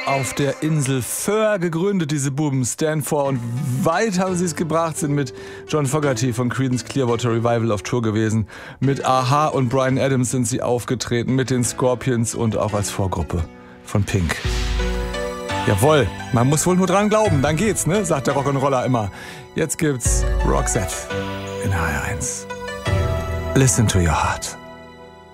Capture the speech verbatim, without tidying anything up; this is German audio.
auf der Insel Föhr gegründet, diese Buben, Stanford. Und weit haben sie es gebracht, sind mit John Fogerty von Creedence Clearwater Revival auf Tour gewesen. Mit A-ha und Bryan Adams sind sie aufgetreten, mit den Scorpions und auch als Vorgruppe von Pink. Jawohl, man muss wohl nur dran glauben, dann geht's, ne? Sagt der Rock'n'Roller immer. Jetzt gibt's Roxette in H R eins. Listen to your heart.